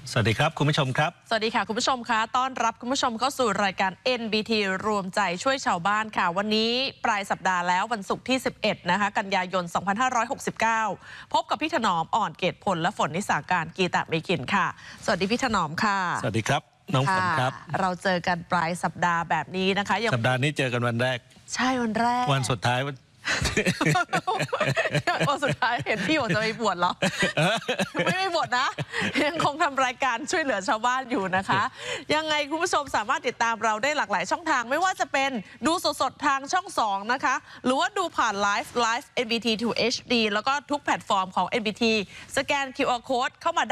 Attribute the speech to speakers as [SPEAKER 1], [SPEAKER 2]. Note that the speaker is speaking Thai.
[SPEAKER 1] สวัสดีครับคุณผู้ชมครับ
[SPEAKER 2] สวัสดีค่ะคุณผู้ชมคะต้อนรับคุณผู้ชมเข้าสู่รายการ NBT รวมใจช่วยชาวบ้านค่ะวันนี้ปลายสัปดาห์แล้ววันศุกร์ที่11นะคะกันยายน2569พบกับพี่ถนอมอ่อนเกตผลและฝนนิสาการกีตะเมขินค่ะสวัสดีพี่ถนอมค่ะ
[SPEAKER 1] สวัสดีครับน้องฝนครับ
[SPEAKER 2] เราเจอกันปลายสัปดาห์แบบนี้นะคะ
[SPEAKER 1] สัปดาห์นี้เจอกันวันแรก
[SPEAKER 2] ใช่วันแรก
[SPEAKER 1] วันสุดท้ายวัน
[SPEAKER 2] สุดท้ายเห็นพี่บอกจะไปบวชเหรอไม่บวชนะยังคงทำรายการช่วยเหลือชาวบ้านอยู่นะคะยังไงคุณผู้ชมสามารถติดตามเราได้หลากหลายช่องทางไม่ว่าจะเป็นดูสดๆทางช่อง2นะคะหรือว่าดูผ่านไลฟ์ NBT 2 HD แล้วก็ทุกแพลตฟอร์มของ NBT สแกน QR Code เข้ามา